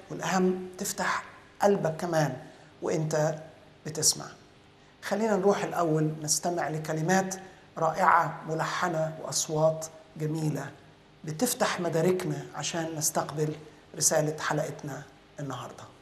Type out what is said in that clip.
والأهم تفتح قلبك كمان وإنت بتسمع. خلينا نروح الأول نستمع لكلمات رائعة ملحنة وأصوات جميلة بتفتح مداركنا عشان نستقبل رسالة حلقتنا النهاردة.